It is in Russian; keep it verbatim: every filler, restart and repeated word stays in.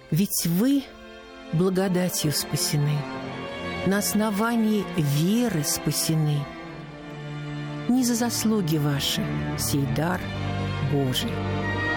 Ведь вы благодатью спасены, на основании веры спасены. Не за заслуги ваши сей дар Божий.